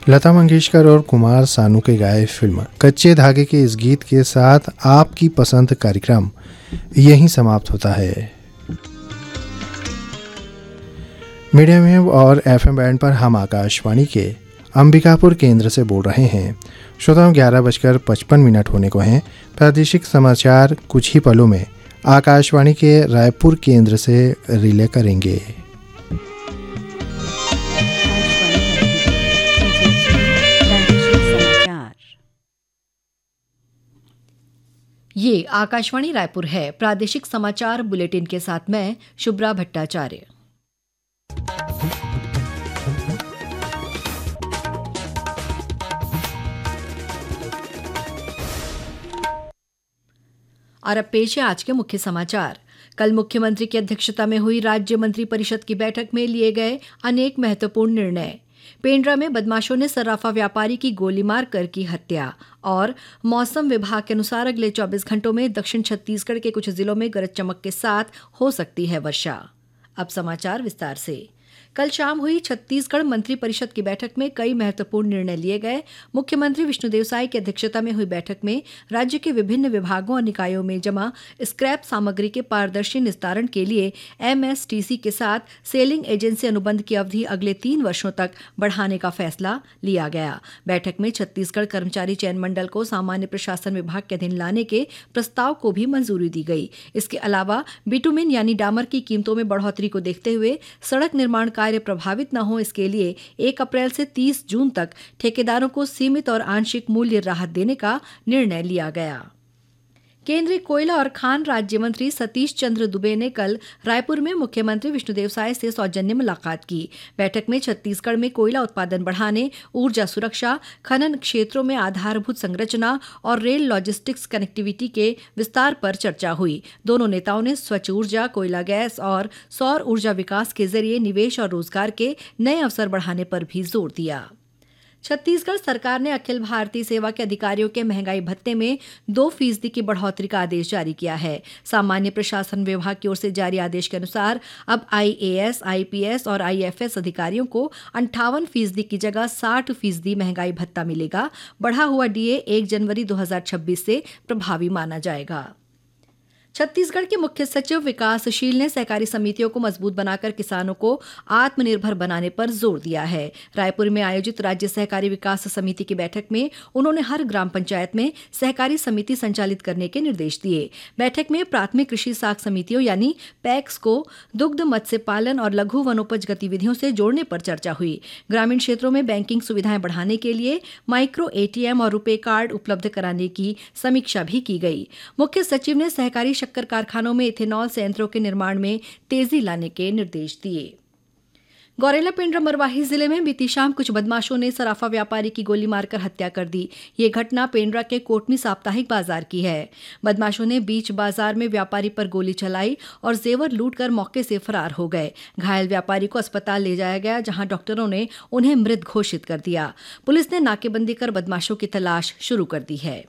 लता मंगेशकर और कुमार सानू के गाए फिल्म कच्चे धागे के इस गीत के साथ आपकी पसंद कार्यक्रम यहीं समाप्त होता है। मीडियम वेव और एफएम बैंड पर हम आकाशवाणी के अंबिकापुर केंद्र से बोल रहे हैं। श्रोताओं 11:55 होने को हैं। प्रादेशिक समाचार कुछ ही पलों में आकाशवाणी के रायपुर केंद्र से रिले करेंगे। ये आकाशवाणी रायपुर है। प्रादेशिक समाचार बुलेटिन के साथ मैं शुभ्रा भट्टाचार्य। और अब पेश है आज के मुख्य समाचार। कल मुख्यमंत्री की अध्यक्षता में हुई राज्य मंत्री परिषद की बैठक में लिए गए अनेक महत्वपूर्ण निर्णय। पेंड्रा में बदमाशों ने सर्राफा व्यापारी की गोली मारकर की हत्या। और मौसम विभाग के अनुसार अगले 24 घंटों में दक्षिण छत्तीसगढ़ के कुछ जिलों में गरज चमक के साथ हो सकती है वर्षा। अब समाचार विस्तार से। कल शाम हुई छत्तीसगढ़ मंत्री परिषद की बैठक में कई महत्वपूर्ण निर्णय लिए गए। मुख्यमंत्री विष्णुदेव साय की अध्यक्षता में हुई बैठक में राज्य के विभिन्न विभागों और निकायों में जमा स्क्रैप सामग्री के पारदर्शी निस्तारण के लिए एमएसटीसी के साथ सेलिंग एजेंसी अनुबंध की अवधि अगले 3 वर्षों तक बढ़ाने का फैसला लिया गया। बैठक में छत्तीसगढ़ कर्मचारी चयन मंडल को सामान्य प्रशासन विभाग के अधीन लाने के प्रस्ताव को भी मंजूरी दी गई। इसके अलावा बिटुमिन यानी डामर की कीमतों में बढ़ोतरी को देखते हुए सड़क निर्माण कार्य प्रभावित न हो, इसके लिए 1 अप्रैल से 30 जून तक ठेकेदारों को सीमित और आंशिक मूल्य राहत देने का निर्णय लिया गया। केंद्रीय कोयला और खान राज्य मंत्री सतीश चंद्र दुबे ने कल रायपुर में मुख्यमंत्री विष्णुदेव साय से सौजन्य मुलाकात की। बैठक में छत्तीसगढ़ में कोयला उत्पादन बढ़ाने, ऊर्जा सुरक्षा, खनन क्षेत्रों में आधारभूत संरचना और रेल लॉजिस्टिक्स कनेक्टिविटी के विस्तार पर चर्चा हुई। दोनों नेताओं ने स्वच्छ ऊर्जा, कोयला गैस और सौर ऊर्जा विकास के जरिए निवेश और रोजगार के नए अवसर बढ़ाने पर भी जोर दिया। छत्तीसगढ़ सरकार ने अखिल भारतीय सेवा के अधिकारियों के महंगाई भत्ते में 2% की बढ़ोतरी का आदेश जारी किया है। सामान्य प्रशासन विभाग की ओर से जारी आदेश के अनुसार अब आईएएस, आईपीएस और आईएफएस अधिकारियों को 58% की जगह 60% महंगाई भत्ता मिलेगा। बढ़ा हुआ डीए 1 जनवरी 2026 से प्रभावी माना जाएगा। छत्तीसगढ़ के मुख्य सचिव विकासशील ने सहकारी समितियों को मजबूत बनाकर किसानों को आत्मनिर्भर बनाने पर जोर दिया है। रायपुर में आयोजित राज्य सहकारी विकास समिति की बैठक में उन्होंने हर ग्राम पंचायत में सहकारी समिति संचालित करने के निर्देश दिए। बैठक में प्राथमिक कृषि साख समितियों यानी पैक्स को दुग्ध, मत्स्य पालन और लघु वनोपज गतिविधियों से जोड़ने पर चर्चा हुई। ग्रामीण क्षेत्रों में बैंकिंग सुविधाएं बढ़ाने के लिए माइक्रो एटीएम और रुपे कार्ड उपलब्ध कराने की समीक्षा भी की गई। मुख्य सचिव ने सहकारी शक्कर कारखानों में इथेनॉल संयंत्रों के निर्माण में तेजी लाने के निर्देश दिए। गौरेला पेंड्रा मरवाही जिले में बीती शाम कुछ बदमाशों ने सराफा व्यापारी की गोली मारकर हत्या कर दी। ये घटना पेंड्रा के कोटमी साप्ताहिक बाजार की है। बदमाशों ने बीच बाजार में व्यापारी पर गोली चलाई और जेवर लूटकर मौके से फरार हो गए। घायल व्यापारी को अस्पताल ले जाया गया, जहां डॉक्टरों ने उन्हें मृत घोषित कर दिया। पुलिस ने नाकेबंदी कर बदमाशों की तलाश शुरू कर दी है।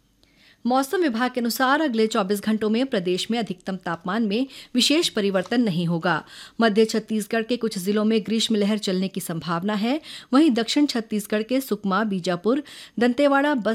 मौसम विभाग के अनुसार अगले 24 घंटों में प्रदेश में अधिकतम तापमान में विशेष परिवर्तन नहीं होगा। मध्य छत्तीसगढ़ के कुछ जिलों में ग्रीष्म लहर चलने की संभावना है। वहीं दक्षिण छत्तीसगढ़ के सुकमा, बीजापुर, दंतेवाड़ा,